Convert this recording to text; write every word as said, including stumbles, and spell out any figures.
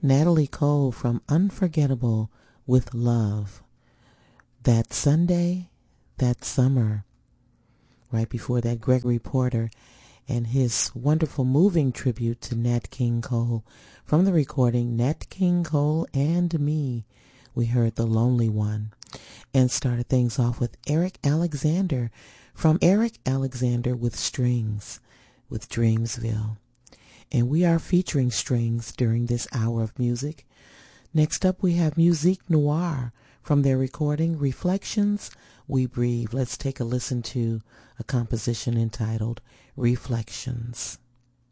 Natalie Cole from Unforgettable with Love. That Sunday, That Summer. Right before that, Gregory Porter and his wonderful moving tribute to Nat King Cole. From the recording, Nat King Cole and Me, we heard The Lonely One. And started things off with Eric Alexander from Eric Alexander with Strings, with Dreamsville. And we are featuring strings during this hour of music. Next up we have Musique Noire from their recording Reflections, We Breathe. Let's take a listen to a composition entitled Reflections.